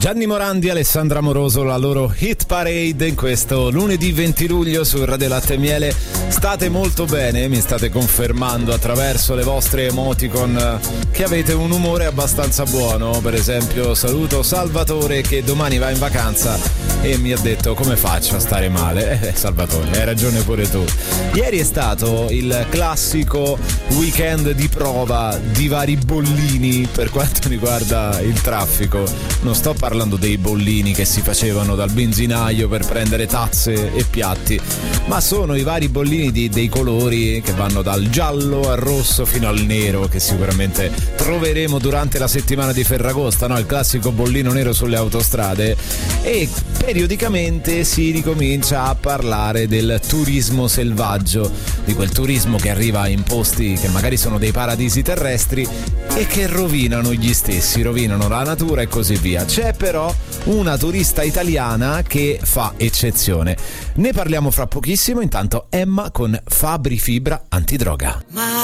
Gianni Morandi e Alessandra Moroso, la loro hit parade in questo lunedì 20 luglio su Radio Latte e Miele. State molto bene, mi state confermando attraverso le vostre emoticon che avete un umore abbastanza buono. Per esempio saluto Salvatore che domani va in vacanza e mi ha detto: come faccio a stare male? Salvatore, hai ragione pure tu. Ieri è stato il classico weekend di prova di vari bollini per quanto riguarda il traffico. Non sto parlando dei bollini che si facevano dal benzinaio per prendere tazze e piatti, ma sono i vari bollini dei colori che vanno dal giallo al rosso fino al nero, che sicuramente troveremo durante la settimana di Ferragosto, no? Il classico bollino nero sulle autostrade. E periodicamente si ricomincia a parlare del turismo selvaggio, di quel turismo che arriva in posti che magari sono dei paradisi terrestri e che rovinano gli stessi, rovinano la natura e così via. C'è però una turista italiana che fa eccezione. Ne parliamo fra pochissimo, intanto Emma con Fabri Fibra Antidroga.